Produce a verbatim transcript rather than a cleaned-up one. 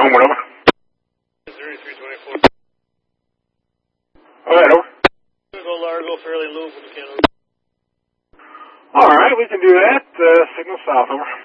Homeward, over. thirty-three twenty-four. All right, over. Go Largo, Fairly Loop with the Canada. All right, we can do that. Uh, signal south, over.